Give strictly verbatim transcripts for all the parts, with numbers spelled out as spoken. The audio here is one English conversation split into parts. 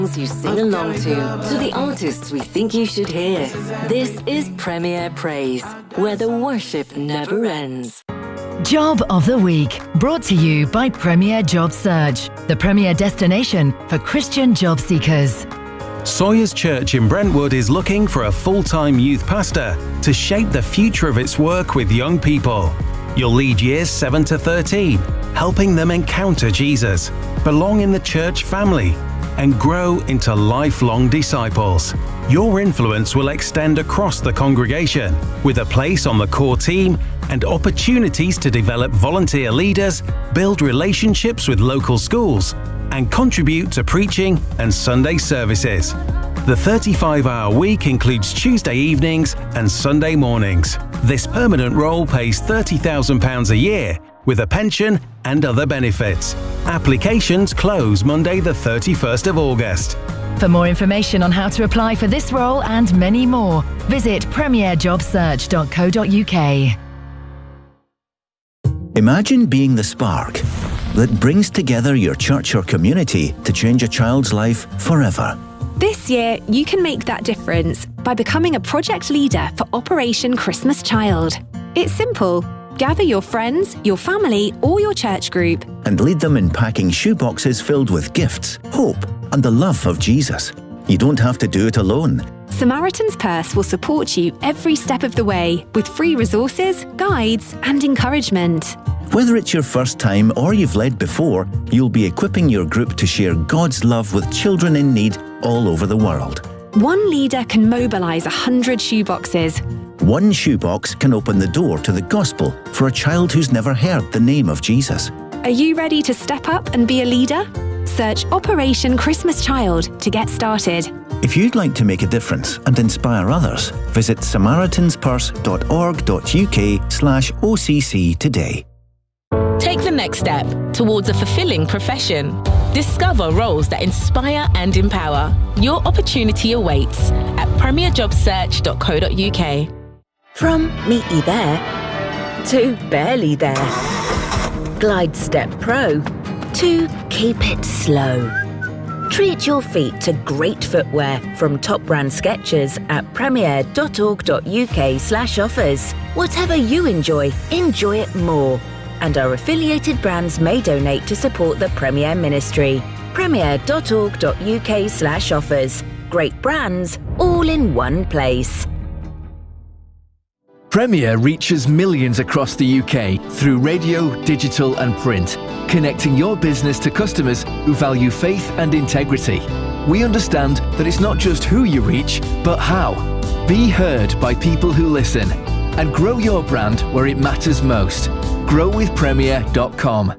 You sing along to, to the artists we think you should hear. This is Premier Praise, where the worship never ends. Job of the Week, brought to you by Premier Job Search, the premier destination for Christian job seekers. Sawyers Church in Brentwood is looking for a full-time youth pastor to shape the future of its work with young people. You'll lead years seven to thirteen, helping them encounter Jesus, belong in the church family, and grow into lifelong disciples. Your influence will extend across the congregation, with a place on the core team and opportunities to develop volunteer leaders, build relationships with local schools, and contribute to preaching and Sunday services. The thirty-five hour week includes Tuesday evenings and Sunday mornings. This permanent role pays thirty thousand pounds a year, with a pension and other benefits. Applications close Monday the thirty-first of August. For more information on how to apply for this role and many more, visit premier job search dot co dot uk. Imagine being the spark that brings together your church or community to change a child's life forever. This year, you can make that difference by becoming a project leader for Operation Christmas Child. It's simple. Gather your friends, your family, or your church group and lead them in packing shoeboxes filled with gifts, hope, and the love of Jesus. You don't have to do it alone. Samaritan's Purse will support you every step of the way with free resources, guides, and encouragement. Whether it's your first time or you've led before, you'll be equipping your group to share God's love with children in need all over the world. One leader can mobilise a hundred shoeboxes. One shoebox can open the door to the gospel for a child who's never heard the name of Jesus. Are you ready to step up and be a leader? Search Operation Christmas Child to get started. If you'd like to make a difference and inspire others, visit samaritans purse dot org dot uk slash O C C today. Take the next step towards a fulfilling profession. Discover roles that inspire and empower. Your opportunity awaits at premier job search dot co dot uk. From meet you there to barely there. Glide Step Pro to keep it slow. Treat your feet to great footwear from top brand Skechers at premier dot org dot uk slash offers. Whatever you enjoy, enjoy it more. And our affiliated brands may donate to support the Premier Ministry. premier dot org dot uk slash offers. Great brands, all in one place. Premier reaches millions across the U K through radio, digital and print, connecting your business to customers who value faith and integrity. We understand that it's not just who you reach, but how. Be heard by people who listen and grow your brand where it matters most. grow with premier dot com.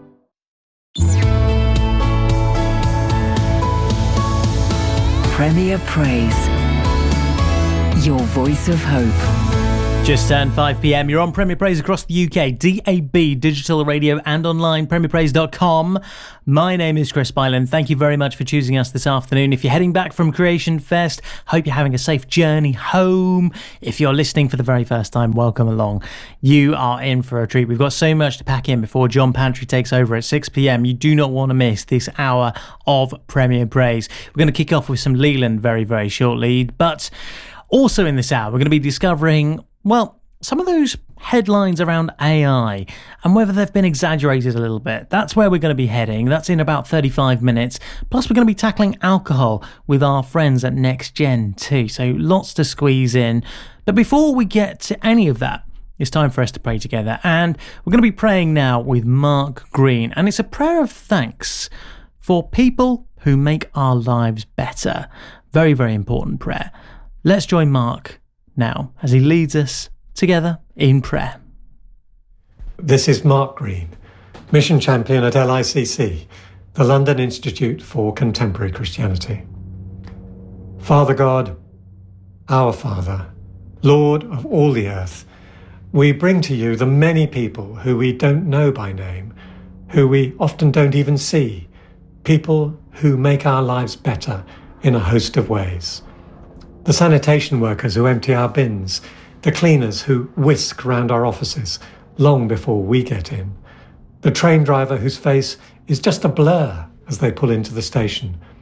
Premier Praise, your voice of hope. Just turned five p.m. You're on Premier Praise across the U K, D A B, digital radio and online, premier praise dot com. My name is Chris Byland. Thank you very much for choosing us this afternoon. If you're heading back from Creation Fest, hope you're having a safe journey home. If you're listening for the very first time, welcome along. You are in for a treat. We've got so much to pack in before John Pantry takes over at six p.m. You do not want to miss this hour of Premier Praise. We're going to kick off with some Leland very, very shortly, but also in this hour, we're going to be discovering, well, some of those headlines around A I and whether they've been exaggerated a little bit. That's where we're going to be heading. That's in about thirty-five minutes. Plus, we're going to be tackling alcohol with our friends at Next Gen too. So lots to squeeze in. But before we get to any of that, it's time for us to pray together. And we're going to be praying now with Mark Green. And it's a prayer of thanks for people who make our lives better. Very, very important prayer. Let's join Mark now as he leads us together in prayer. This is Mark Green, Mission Champion at L I C C, the London Institute for Contemporary Christianity. Father God, our Father, Lord of all the earth, we bring to you the many people who we don't know by name, who we often don't even see, people who make our lives better in a host of ways. The sanitation workers who empty our bins, the cleaners who whisk round our offices long before we get in, the train driver whose face is just a blur as they pull into the station,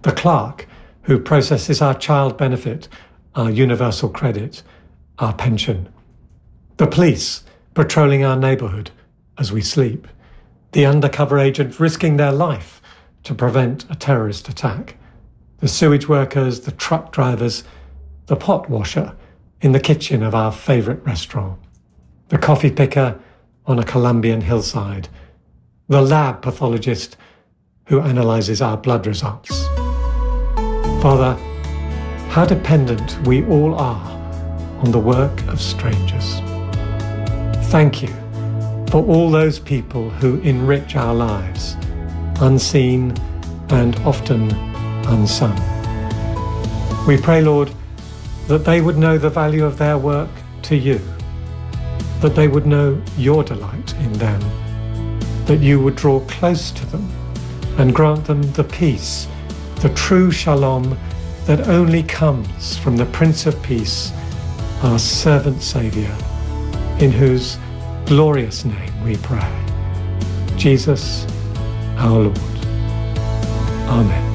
the clerk who processes our child benefit, our universal credit, our pension, the police patrolling our neighbourhood as we sleep, the undercover agent risking their life to prevent a terrorist attack, the sewage workers, the truck drivers, the pot washer in the kitchen of our favourite restaurant, the coffee picker on a Colombian hillside, the lab pathologist who analyses our blood results. Father, how dependent we all are on the work of strangers. Thank you for all those people who enrich our lives, unseen and often unsung. We pray, Lord, that they would know the value of their work to you, that they would know your delight in them, that you would draw close to them and grant them the peace, the true shalom that only comes from the Prince of Peace, our servant Saviour, in whose glorious name we pray. Jesus, our Lord. Amen.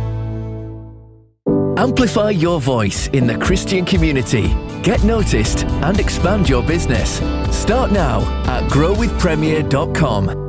Amplify your voice in the Christian community. Get noticed and expand your business. Start now at grow with premier dot com.